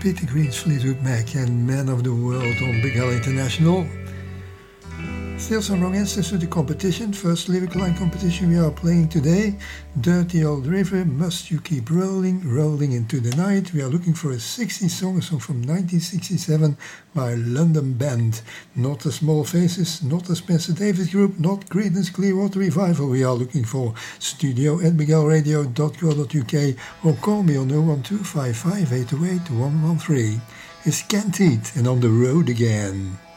Peter Green's Fleetwood Mac and Man of the World on Big L International. Still some wrong answers to the competition. First lyric line competition we are playing today. Dirty Old River, Must You Keep Rolling, Rolling Into the Night. We are looking for a 60s song, a song from 1967 by London Band. Not the Small Faces, not the Spencer Davis Group, not Creedence Clearwater Revival. We are looking for studio@biglradio.co.uk or call me on 012 55 808 113. It's Kent Heat and On the Road Again.